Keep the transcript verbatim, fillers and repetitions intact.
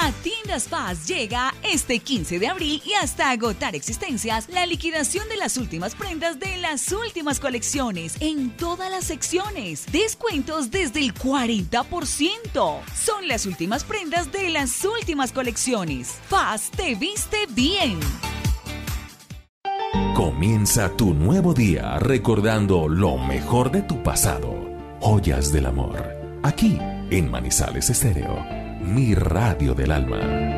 A Tiendas Paz llega este quince de abril y hasta agotar existencias la liquidación de las últimas prendas de las últimas colecciones en todas las secciones. Descuentos desde el cuarenta por ciento. Son las últimas prendas de las últimas colecciones. Paz te viste bien. Comienza tu nuevo día recordando lo mejor de tu pasado. Joyas del amor. Aquí en Manizales Estéreo, mi radio del alma.